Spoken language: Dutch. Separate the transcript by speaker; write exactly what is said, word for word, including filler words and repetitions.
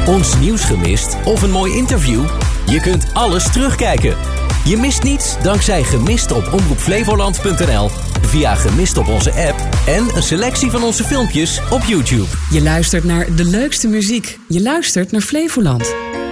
Speaker 1: ons nieuws gemist of een mooi interview? Je kunt alles terugkijken. Je mist niets dankzij Gemist op omroep flevoland punt n l, via Gemist op onze app en een selectie van onze filmpjes op YouTube.
Speaker 2: Je luistert naar de leukste muziek. Je luistert naar Flevoland.